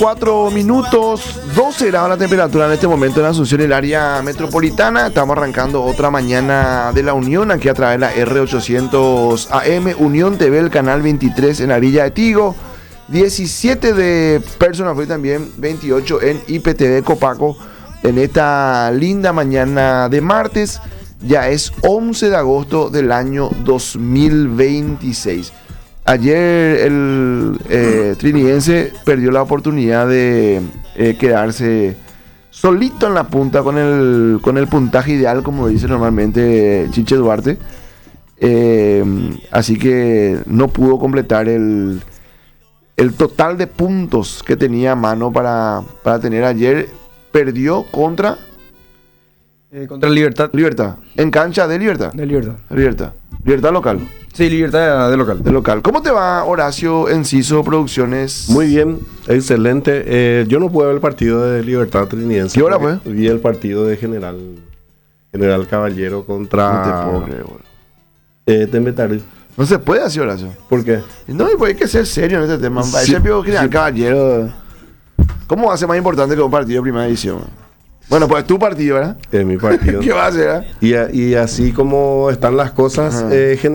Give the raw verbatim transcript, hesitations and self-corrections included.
Cuatro minutos, doce grados la temperatura en este momento en Asunción y el área metropolitana. Estamos arrancando otra mañana de la Unión aquí a través de la R ochocientos A M, Unión T V, el canal veintitrés en la Villa de Tigo, diecisiete de Personal Free también, veintiocho en I P T V Copaco. En esta linda mañana de martes, ya es once de agosto del año dos mil veintiséis. Ayer el eh, trinidense perdió la oportunidad de eh, quedarse solito en la punta con el, con el puntaje ideal, como dice normalmente Chiche Duarte. Eh, así que no pudo completar el, el total de puntos que tenía a mano para, para tener ayer. Perdió contra... Eh, contra Libertad. Libertad. En cancha de Libertad. De Libertad. Libertad. Libertad local. Sí, Libertad de local. De local. ¿Cómo te va, Horacio Enciso Producciones? Muy bien, excelente. Eh, yo no pude ver el partido de Libertad Trinidense. ¿Qué hora fue? Vi el partido de General General Caballero contra... No te puedo creer, boludo. Eh, Tembetarí. No se puede así, Horacio. ¿Por qué? No, pues hay que ser serio en este tema. Sí, Ese pico General sí. Caballero. ¿Cómo va a ser más importante que un partido de primera división? Bueno, pues es tu partido, ¿verdad? Es mi partido. ¿Qué va a hacer, eh? y, a- y así como están las cosas, Ajá. eh,